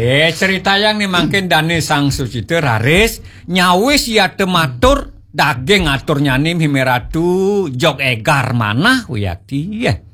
cerita yang nih makin dani sang sucite raris nyawis ya tematur daging atur nyanim himeratu jog egar mana uyati ya.